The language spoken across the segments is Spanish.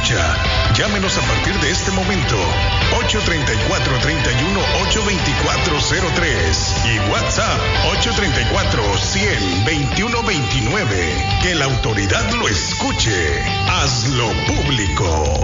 escucha. Llámenos a partir de este momento. 834-31-82403 y WhatsApp 834-100-2129. Que la autoridad lo escuche. Hazlo público.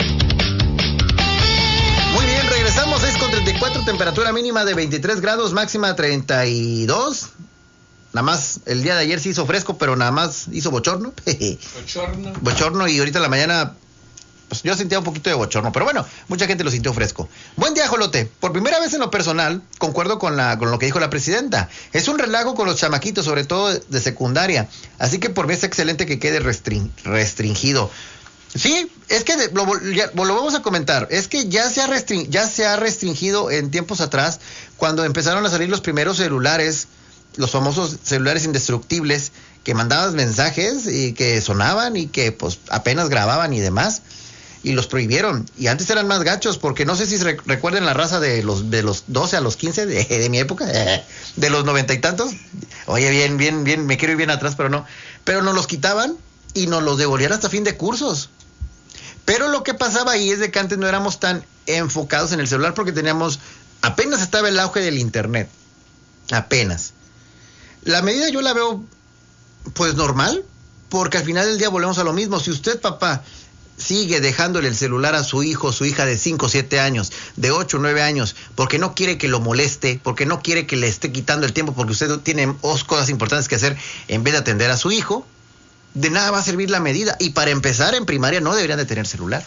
Muy bien, regresamos. 6:34, temperatura mínima de 23 grados, máxima 32. Nada más, el día de ayer sí hizo fresco, pero nada más hizo bochorno. Bochorno, y ahorita en la mañana, pues yo sentía un poquito de bochorno, pero bueno, mucha gente lo sintió fresco. Buen día, Jolote. Por primera vez en lo personal, concuerdo con lo que dijo la presidenta. Es un relajo con los chamaquitos, sobre todo de secundaria. Así que por mí es excelente que quede restringido. Sí, es que lo vamos a comentar. Es que ya se ha restringido en tiempos atrás, cuando empezaron a salir los primeros celulares, los famosos celulares indestructibles, que mandabas mensajes y que sonaban y que pues apenas grababan y demás, y los prohibieron. Y antes eran más gachos, porque no sé si recuerden la raza de los 12 a los 15 de mi época, de los 90 y tantos. Oye, bien, me quiero ir bien atrás, pero no. Pero nos los quitaban y nos los devolvían hasta fin de cursos. Pero lo que pasaba ahí es de que antes no éramos tan enfocados en el celular, porque apenas estaba el auge del internet. Apenas. La medida yo la veo pues normal, porque al final del día volvemos a lo mismo. Si usted, papá, sigue dejándole el celular a su hijo o su hija de 5, 7 años, de 8, 9 años, porque no quiere que lo moleste, porque no quiere que le esté quitando el tiempo, porque usted tiene cosas importantes que hacer en vez de atender a su hijo, de nada va a servir la medida. Y para empezar, en primaria no deberían de tener celular.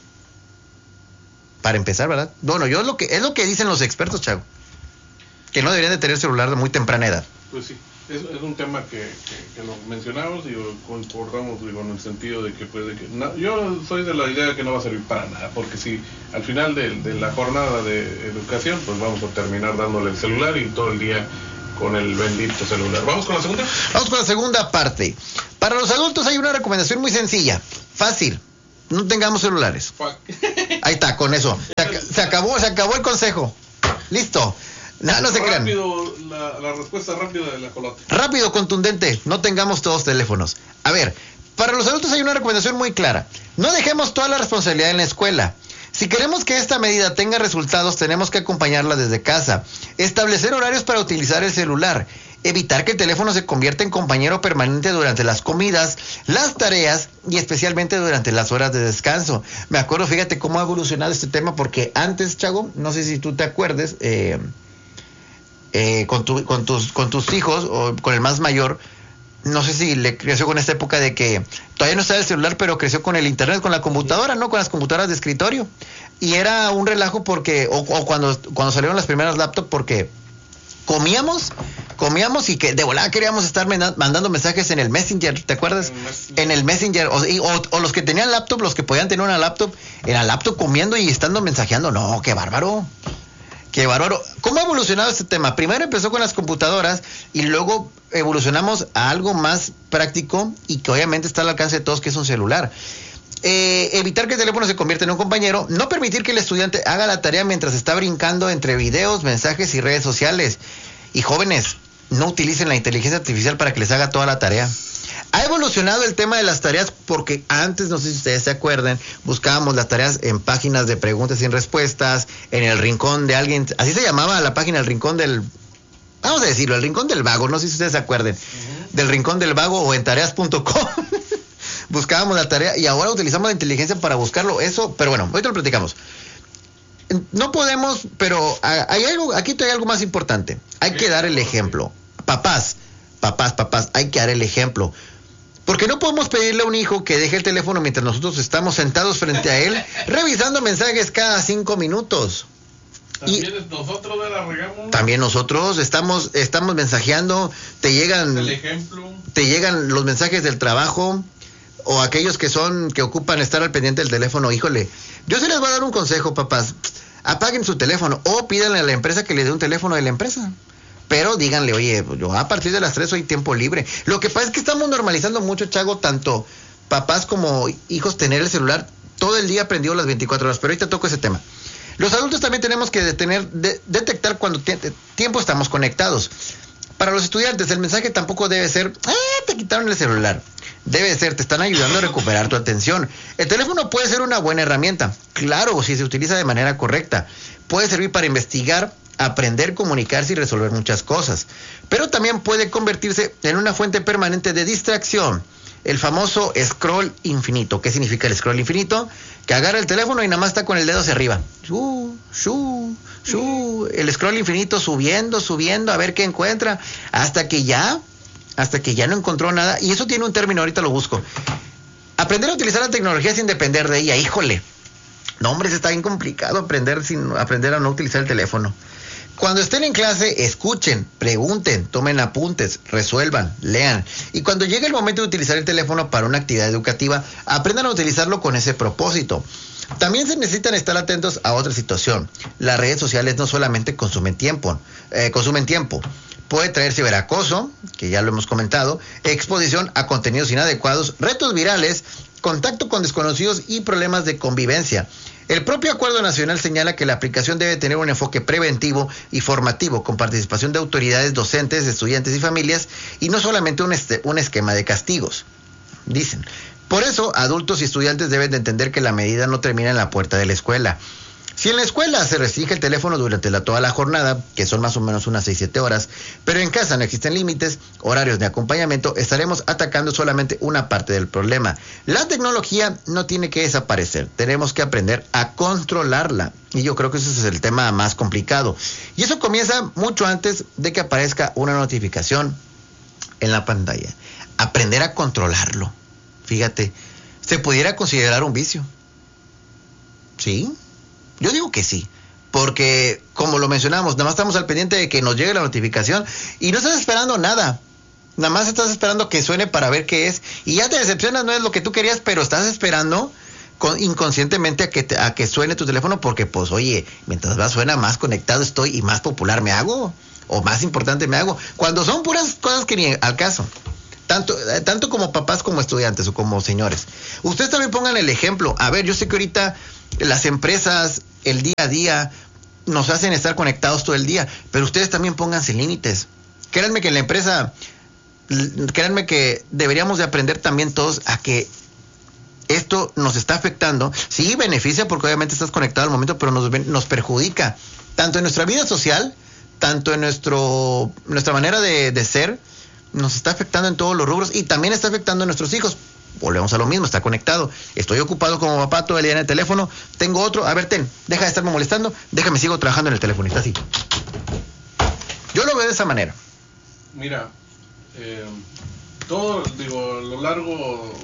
Para empezar, ¿verdad? Bueno, es lo que dicen los expertos, Chago, que no deberían de tener celular de muy temprana edad. Pues sí, es un tema que lo mencionamos y concordamos, en el sentido de que yo soy de la idea de que no va a servir para nada, porque si al final de la jornada de educación, pues vamos a terminar dándole el celular y todo el día con el bendito celular. ¿Vamos con la segunda? Vamos con la segunda parte. Para los adultos hay una recomendación muy sencilla, fácil: no tengamos celulares. Ahí está, con eso. Se acabó el consejo. Listo. No se crean. Rápido, la respuesta rápida de la Jolote. Rápido, contundente. No tengamos todos teléfonos. A ver, para los adultos hay una recomendación muy clara. No dejemos toda la responsabilidad en la escuela. Si queremos que esta medida tenga resultados, tenemos que acompañarla desde casa. Establecer horarios para utilizar el celular. Evitar que el teléfono se convierta en compañero permanente durante las comidas, las tareas y especialmente durante las horas de descanso. Me acuerdo, fíjate cómo ha evolucionado este tema, porque antes, Chago, no sé si tú te acuerdes, con tus hijos o con el más mayor, no sé si le creció con esta época de que todavía no estaba el celular, pero creció con el internet, con la computadora, ¿no? Con las computadoras de escritorio. Y era un relajo porque, o cuando salieron las primeras laptops, porque comíamos y que de volada queríamos estar mandando mensajes en el Messenger, ¿te acuerdas? En el Messenger, o los que tenían laptop, los que podían tener una laptop, en la laptop comiendo y estando mensajeando. No, qué bárbaro. Qué bárbaro. ¿Cómo ha evolucionado este tema? Primero empezó con las computadoras y luego evolucionamos a algo más práctico y que obviamente está al alcance de todos, que es un celular. Evitar que el teléfono se convierta en un compañero. No permitir que el estudiante haga la tarea mientras está brincando entre videos, mensajes y redes sociales. Y jóvenes, no utilicen la inteligencia artificial para que les haga toda la tarea. Ha evolucionado el tema de las tareas, porque antes, no sé si ustedes se acuerdan, buscábamos las tareas en páginas de preguntas sin respuestas, en el rincón de alguien, así se llamaba la página, el rincón del, vamos a decirlo, el rincón del vago, no sé si ustedes se acuerden, del rincón del vago, o en tareas.com. Buscábamos la tarea y ahora utilizamos la inteligencia para buscarlo, eso, pero bueno, ahorita lo platicamos. No podemos, pero aquí hay algo más importante. Hay que dar el ejemplo. Papás, hay que dar el ejemplo. Porque no podemos pedirle a un hijo que deje el teléfono mientras nosotros estamos sentados frente a él, revisando mensajes cada 5 minutos. También nosotros la regamos. También nosotros estamos mensajeando, te llegan los mensajes del trabajo, o aquellos que ocupan estar al pendiente del teléfono. Híjole, yo sí les voy a dar un consejo, papás: apaguen su teléfono o pídanle a la empresa que le dé un teléfono de la empresa. Pero díganle, oye, yo a partir de las 3 soy tiempo libre. Lo que pasa es que estamos normalizando mucho, Chago, tanto papás como hijos, tener el celular todo el día prendido las 24 horas. Pero ahorita toco ese tema. Los adultos también tenemos que detectar cuando tiempo estamos conectados. Para los estudiantes, el mensaje tampoco debe ser: te quitaron el celular. Debe ser, te están ayudando a recuperar tu atención. El teléfono puede ser una buena herramienta, claro, si se utiliza de manera correcta. Puede servir para investigar, aprender, comunicarse y resolver muchas cosas. Pero también puede convertirse en una fuente permanente de distracción. El famoso scroll infinito. ¿Qué significa el scroll infinito? Que agarra el teléfono y nada más está con el dedo hacia arriba. El scroll infinito subiendo, a ver qué encuentra, hasta que ya no encontró nada. Y eso tiene un término, ahorita lo busco. Aprender a utilizar la tecnología sin depender de ella. Híjole, no, hombre, está bien complicado aprender a no utilizar el teléfono. Cuando estén en clase, escuchen, pregunten, tomen apuntes, resuelvan, lean. Y cuando llegue el momento de utilizar el teléfono para una actividad educativa, aprendan a utilizarlo con ese propósito. También se necesitan estar atentos a otra situación. Las redes sociales no solamente consumen tiempo. Puede traer ciberacoso, que ya lo hemos comentado, exposición a contenidos inadecuados, retos virales, contacto con desconocidos y problemas de convivencia. El propio Acuerdo Nacional señala que la aplicación debe tener un enfoque preventivo y formativo con participación de autoridades, docentes, estudiantes y familias, y no solamente un esquema de castigos, dicen. Por eso, adultos y estudiantes deben de entender que la medida no termina en la puerta de la escuela. Si en la escuela se restringe el teléfono durante toda la jornada, que son más o menos unas 6-7 horas, pero en casa no existen límites, horarios de acompañamiento, estaremos atacando solamente una parte del problema. La tecnología no tiene que desaparecer, tenemos que aprender a controlarla. Y yo creo que ese es el tema más complicado. Y eso comienza mucho antes de que aparezca una notificación en la pantalla. Aprender a controlarlo. Fíjate, se pudiera considerar un vicio. ¿Sí? Yo digo que sí, porque como lo mencionamos, nada más estamos al pendiente de que nos llegue la notificación y no estás esperando nada, nada más estás esperando que suene para ver qué es y ya te decepcionas, no es lo que tú querías, pero estás esperando inconscientemente a que suene tu teléfono porque pues oye, mientras más suena más conectado estoy y más popular me hago o más importante me hago, cuando son puras cosas que ni al caso. Tanto como papás como estudiantes o como señores. Ustedes también pongan el ejemplo. A ver, yo sé que ahorita las empresas, el día a día, nos hacen estar conectados todo el día, pero ustedes también pónganse límites. Créanme que en la empresa, créanme que deberíamos de aprender también todos a que esto nos está afectando. Sí, beneficia porque obviamente estás conectado al momento, pero nos perjudica. Tanto en nuestra vida social, tanto en nuestra manera de ser, nos está afectando en todos los rubros y también está afectando a nuestros hijos. Volvemos a lo mismo, está conectado. Estoy ocupado como papá todo el día en el teléfono. Tengo otro, a ver, deja de estarme molestando, déjame, sigo trabajando en el teléfono. Está así. Yo lo veo de esa manera. Mira, todo, a lo largo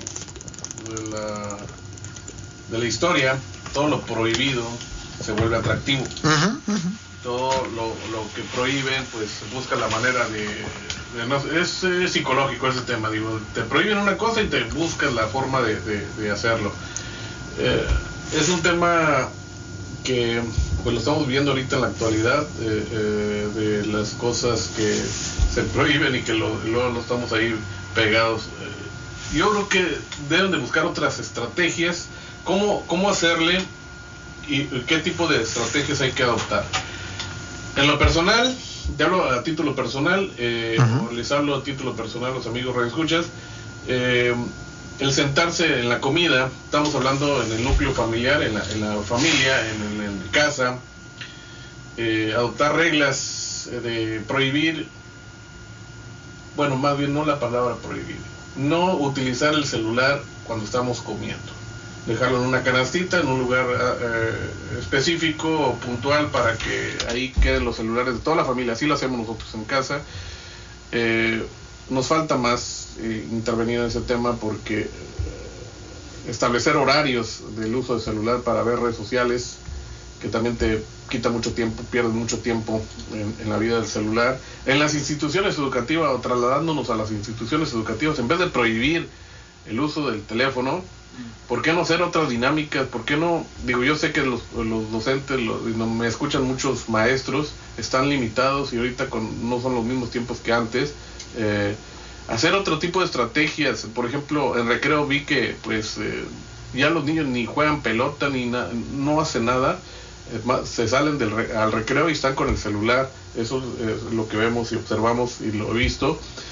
de la historia, todo lo prohibido se vuelve atractivo. Todo lo que prohíben, pues busca la manera es psicológico ese tema, te prohíben una cosa y te buscas la forma de hacerlo. Es un tema que pues lo estamos viendo ahorita en la actualidad, de las cosas que se prohíben y que luego lo estamos ahí pegados. Yo creo que deben de buscar otras estrategias, cómo hacerle y qué tipo de estrategias hay que adoptar. En lo personal, te hablo a título personal, o les hablo a título personal a los amigos radioescuchas, el sentarse en la comida, estamos hablando en el núcleo familiar, en la familia, en casa, adoptar reglas de prohibir, bueno, más bien no la palabra prohibir, no utilizar el celular cuando estamos comiendo. Dejarlo en una canastita, en un lugar específico o puntual para que ahí queden los celulares de toda la familia. Así lo hacemos nosotros en casa. Nos falta más intervenir en ese tema porque establecer horarios del uso del celular para ver redes sociales, que también te quita mucho tiempo, pierdes mucho tiempo en la vida del celular. En las instituciones educativas, o trasladándonos a las instituciones educativas, en vez de prohibir el uso del teléfono, ¿por qué no hacer otras dinámicas? ¿Por qué no? Yo sé que los docentes, me escuchan muchos maestros, están limitados y ahorita no son los mismos tiempos que antes. Hacer otro tipo de estrategias. Por ejemplo, en recreo vi que pues ya los niños ni juegan pelota, no hacen nada. Se salen al recreo y están con el celular. Eso es lo que vemos y observamos y lo he visto.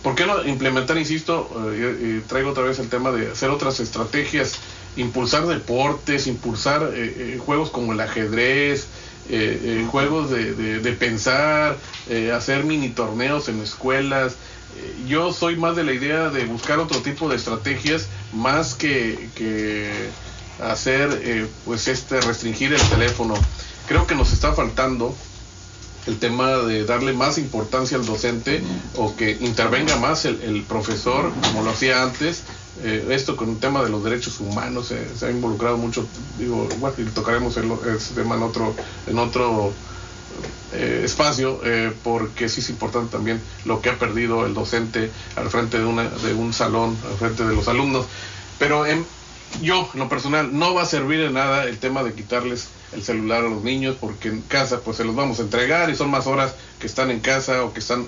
¿por qué no implementar, insisto, traigo otra vez el tema de hacer otras estrategias, impulsar deportes, impulsar juegos como el ajedrez, juegos de pensar, hacer mini torneos en escuelas? Yo soy más de la idea de buscar otro tipo de estrategias más que hacer restringir el teléfono. Creo que nos está faltando el tema de darle más importancia al docente, o que intervenga más el profesor como lo hacía antes. Esto con el tema de los derechos humanos se ha involucrado mucho, bueno, y tocaremos ese tema en otro espacio, porque sí es importante también lo que ha perdido el docente al frente de un salón, al frente de los alumnos. Pero yo, en lo personal, no va a servir de nada el tema de quitarles el celular a los niños, porque en casa pues se los vamos a entregar y son más horas que están en casa o que están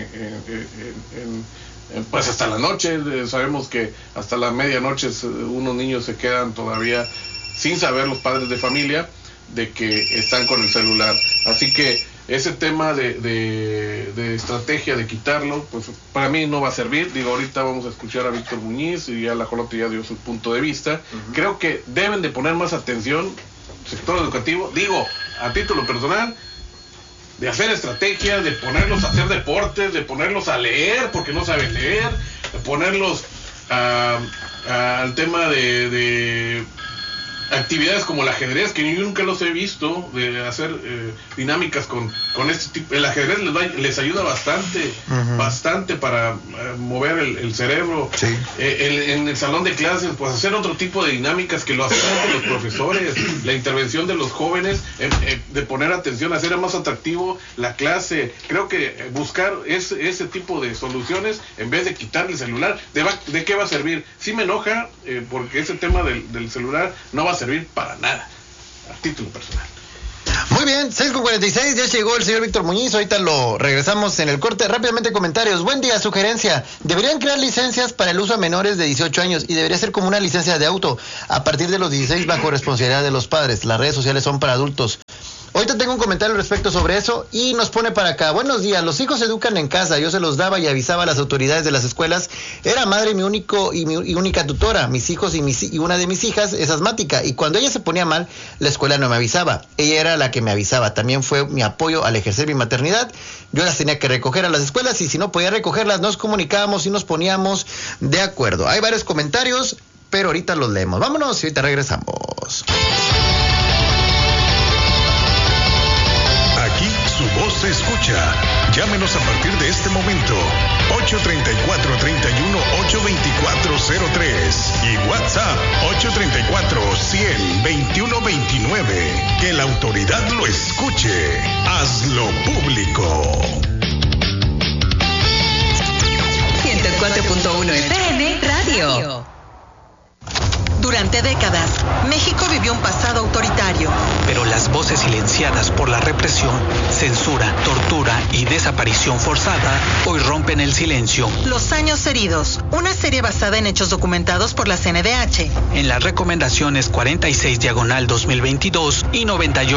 pues hasta la noche. Sabemos que hasta la medianoche unos niños se quedan todavía sin saber, los padres de familia, de que están con el celular. Así que ese tema de estrategia de quitarlo, pues para mí no va a servir. Ahorita vamos a escuchar a Víctor Muñiz y ya la Jolota ya dio su punto de vista. Creo que deben de poner más atención, sector educativo, a título personal, de hacer estrategias, de ponerlos a hacer deportes, de ponerlos a leer porque no saben leer, de ponerlos al tema de actividades como el ajedrez, que yo nunca los he visto, de hacer dinámicas con este tipo. El ajedrez les ayuda bastante para mover el cerebro. Sí. En el salón de clases, pues hacer otro tipo de dinámicas que lo hacen los profesores, la intervención de los jóvenes, de poner atención, hacer más atractivo la clase. Creo que buscar ese tipo de soluciones en vez de quitarle el celular. ¿De qué va a servir? Sí me enoja, porque ese tema del celular no va a servir para nada, a título personal. Muy bien, 6:46, ya llegó el señor Víctor Muñiz, ahorita lo regresamos en el corte. Rápidamente comentarios. Buen día, sugerencia: deberían crear licencias para el uso a menores de 18 años y debería ser como una licencia de auto a partir de los 16 bajo responsabilidad de los padres. Las redes sociales son para adultos. Ahorita tengo un comentario respecto sobre eso y nos pone para acá: buenos días, los hijos se educan en casa, yo se los daba y avisaba a las autoridades de las escuelas. Era madre mi única tutora, mis hijos y una de mis hijas es asmática, y cuando ella se ponía mal, la escuela no me avisaba, ella era la que me avisaba. También fue mi apoyo al ejercer mi maternidad. Yo las tenía que recoger a las escuelas y si no podía recogerlas nos comunicábamos y nos poníamos de acuerdo. Hay varios comentarios, pero ahorita los leemos. Vámonos y ahorita regresamos. Aquí su voz se escucha. Llámenos a partir de este momento. 834-31-82403 y WhatsApp 834-100-2129. Que la autoridad lo escuche. Hazlo público. 104.1 FM Radio. Durante décadas, México vivió un pasado autoritario. Pero las voces silenciadas por la represión, censura, tortura y desaparición forzada hoy rompen el silencio. Los años heridos, una serie basada en hechos documentados por la CNDH. En las recomendaciones 46/2022 y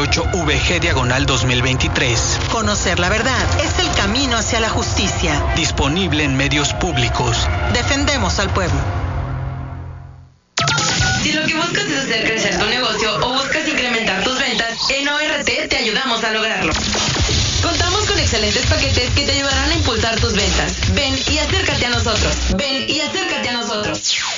98-VG/2023. Conocer la verdad es el camino hacia la justicia. Disponible en medios públicos. Defendemos al pueblo. Si lo que buscas es hacer crecer tu negocio o buscas incrementar tus ventas, en ORT te ayudamos a lograrlo. Contamos con excelentes paquetes que te ayudarán a impulsar tus ventas. Ven y acércate a nosotros.